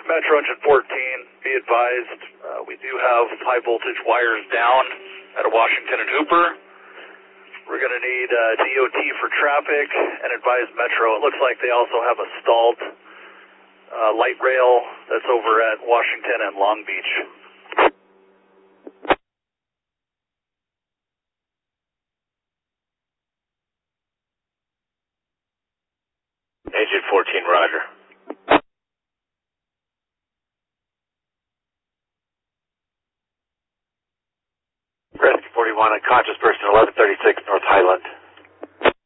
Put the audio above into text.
Metro Engine 14, be advised, we do have high voltage wires down at a Washington and Hooper. We're going to need DOT for traffic and advise Metro. It looks like they also have a stalled light rail that's over at Washington and Long Beach. Engine 14, roger. Rescue 41, unconscious person, 1136 North Highland.